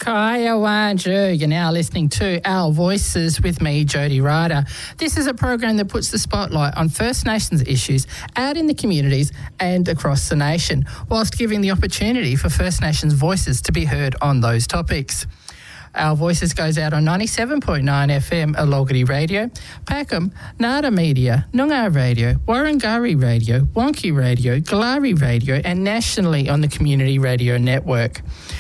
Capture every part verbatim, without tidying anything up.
Kaya Wanju. You're now listening to Our Voices with me, Jody Ryder. This is a program that puts the spotlight on First Nations issues out in the communities and across the nation, whilst giving the opportunity for First Nations voices to be heard on those topics. Our Voices goes out on ninety-seven point nine F M Alogity Radio, Packham, Nada Media, Noongar Radio, Warrangari Radio, Wonky Radio, Galari Radio, and nationally on the Community Radio Network.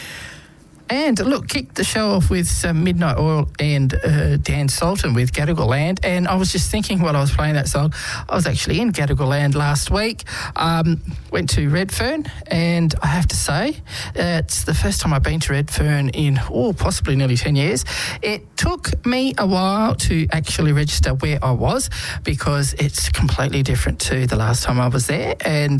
And look, kicked the show off with some Midnight Oil and uh, Dan Sultan with Gadigal Land. And I was just thinking while I was playing that song, I was actually in Gadigal Land last week. Um, went to Redfern, and I have to say, uh, it's the first time I've been to Redfern in, oh, possibly nearly ten years. It took me a while to actually register where I was because it's completely different to the last time I was there. And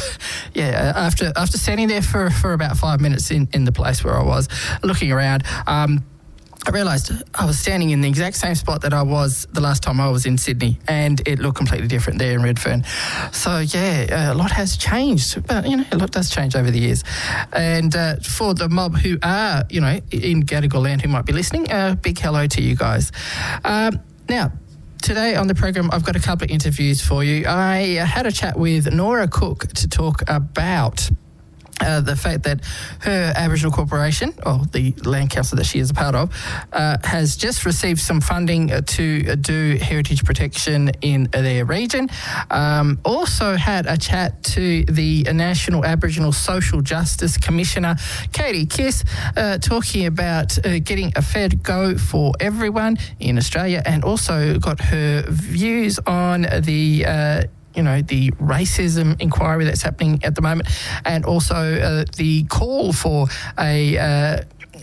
yeah, after after standing there for, for about five minutes in, in the place where I was, looking around, um, I realised I was standing in the exact same spot that I was the last time I was in Sydney, and it looked completely different there in Redfern. So, yeah, a lot has changed, but, you know, a lot does change over the years. And uh, for the mob who are, you know, in Gadigal Land who might be listening, a uh, big hello to you guys. Um, now, today on the program, I've got a couple of interviews for you. I had a chat with Nora Cook to talk about Uh, the fact that her Aboriginal corporation, or the land council that she is a part of, uh, has just received some funding uh, to uh, do heritage protection in uh, their region. Um, also had a chat to the National Aboriginal Social Justice Commissioner, Katie Kiss, uh, talking about uh, getting a fair go for everyone in Australia, and also got her views on the uh, you know, the racism inquiry that's happening at the moment, and also uh, the call for a uh,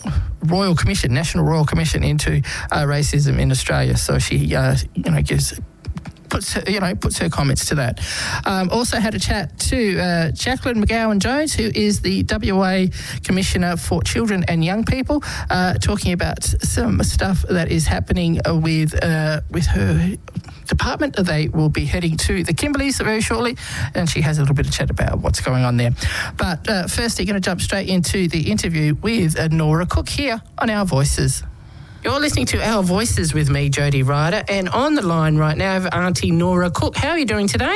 Royal Commission, National Royal Commission into uh, racism in Australia. So she, uh, you know, gives... Puts her, you know, puts her comments to that. Um, also had a chat to uh, Jacqueline McGowan-Jones, who is the W A Commissioner for Children and Young People, uh, talking about some stuff that is happening with uh, with her department. They will be heading to the Kimberleys very shortly, and she has a little bit of chat about what's going on there. But uh, first, you're going to jump straight into the interview with uh, Nora Cook here on Our Voices. You're listening to Our Voices with me, Jody Ryder, and on the line right now, I have Auntie Nora Cook. How are you doing today?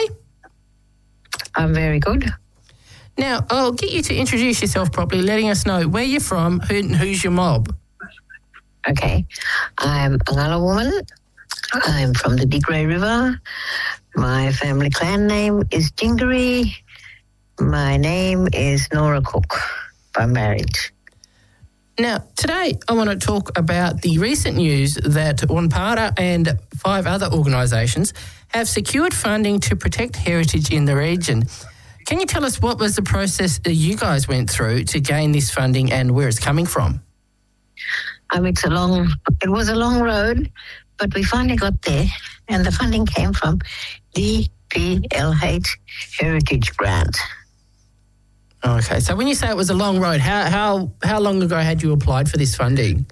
I'm very good. Now, I'll get you to introduce yourself properly, letting us know where you're from, who, who's your mob. Okay. I'm a Ngala woman. I'm from the Big Grey River. My family clan name is Jingaree. My name is Nora Cook by marriage. Now, today I want to talk about the recent news that Wanpara and five other organisations have secured funding to protect heritage in the region. Can you tell us what was the process that you guys went through to gain this funding and where it's coming from? Um, it's a long, it was a long road, but we finally got there, and the funding came from D P L H Heritage Grant. Okay, so when you say it was a long road, how how how long ago had you applied for this funding?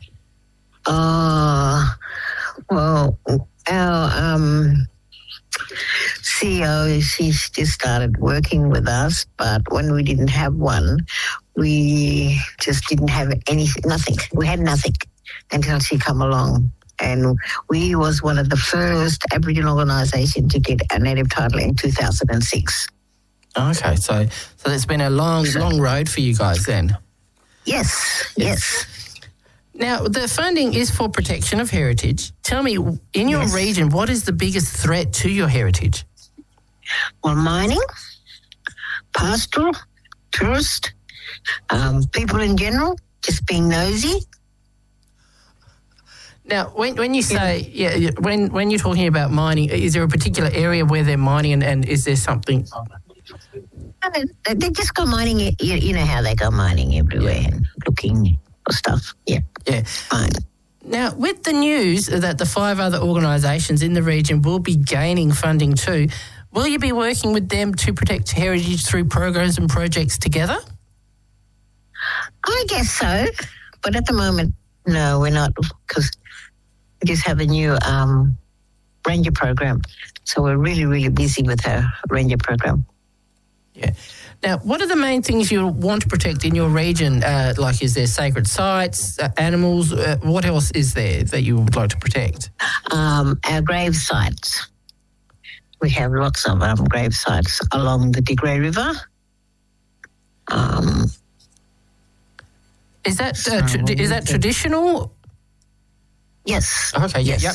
Uh, well, our um, C E O, she's just started working with us, but when we didn't have one, we just didn't have anything, nothing. We had nothing until she come along. And we was one of the first Aboriginal organisation to get a native title in two thousand six. Okay, so so it's been a long, long road for you guys then. Yes, yes. Now, the funding is for protection of heritage. Tell me, in your yes. region, what is the biggest threat to your heritage? Well, mining, pastoral, tourist, um, people in general, just being nosy. Now, when when you say, yeah, yeah when, when you're talking about mining, is there a particular area where they're mining, and, and is there something... They just go mining, you, you know how they go mining everywhere yeah. and looking for stuff. Yeah. Yeah. Fine. Now, with the news that the five other organisations in the region will be gaining funding too, will you be working with them to protect heritage through programs and projects together? I guess so. But at the moment, no, we're not, because we just have a new um, ranger program. So we're really, really busy with our ranger program. Yeah. Now, what are the main things you want to protect in your region? Uh, like, is there sacred sites, uh, animals? Uh, what else is there that you would like to protect? Um, our grave sites. We have lots of um, grave sites along the Digray River. Um, is that uh, tra- is that traditional? Yes. Okay. Yeah. Yes. Yep.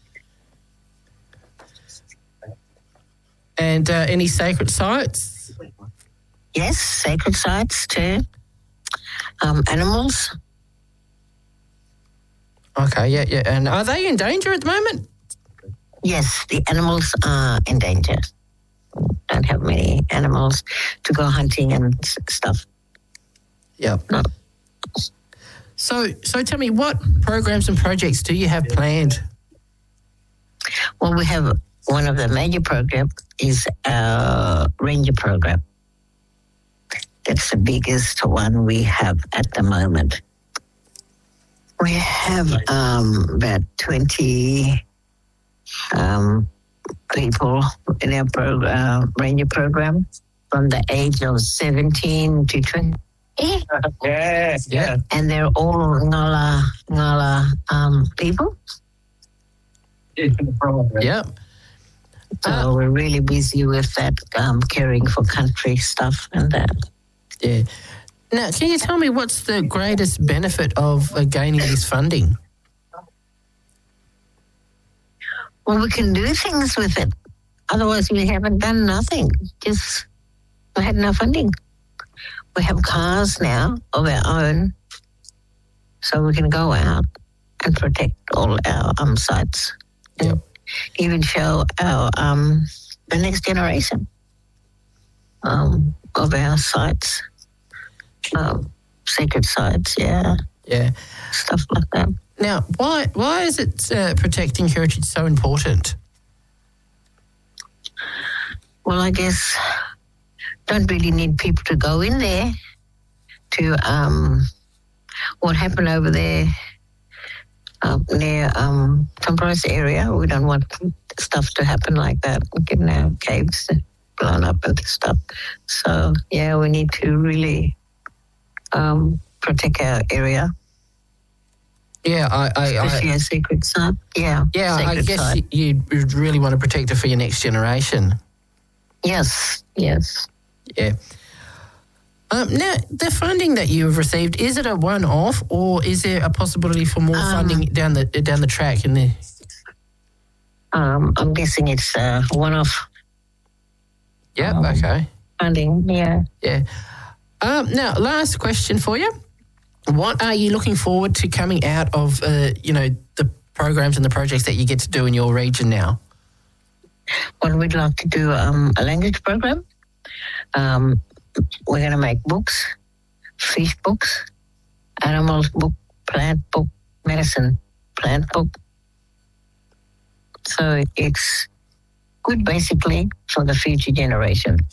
And uh, any sacred sites? Yes, sacred sites too. Um, animals. Okay. Yeah. Yeah. And are they in danger at the moment? Yes, the animals are in danger. Don't have many animals to go hunting and s- stuff. Yep. No. So, so tell me, what programs and projects do you have planned? Well, we have one of the major programs is our ranger program. That's the biggest one we have at the moment. We have um, about twenty um, people in our pro- uh, ranger program from the age of seventeen to twenty. Yeah. Yeah. And they're all Ngala, Ngala um, people. Yep. So Uh, we're really busy with that, um, caring for country stuff and that. Yeah. Now, can you tell me what's the greatest benefit of uh, gaining this funding? Well, we can do things with it. Otherwise, we haven't done nothing. Just we had no funding. We have cars now of our own, so we can go out and protect all our um, sites. And Yep. even show our um, the next generation um, of our sites, um, sacred sites, yeah, Yeah. stuff like that. Now, why why is it uh, protecting heritage so important? Well, I guess don't really need people to go in there to um, what happened over there uh, near um, Tomboronga area. We don't want stuff to happen like that, getting our caves blown up and stuff. So, yeah, we need to really um, protect our area. Yeah, I, I, Especially I our sacred site. Yeah, yeah, I sacred guess site. you you really want to protect it for your next generation. Yes, yes. Yeah. Um, now, the funding that you've received, is it a one-off, or is there a possibility for more Um, funding down the down the track? In the Um, I'm guessing it's uh, one-off yeah, um, okay, funding, yeah. yeah. Um, now, last question for you: what are you looking forward to coming out of? Uh, you know, the programs and the projects that you get to do in your region now. Well, we'd like to do um, a language program. Um, we're going to make books, fish books, animals book, plant book, medicine plant book. So it's good basically for the future generation.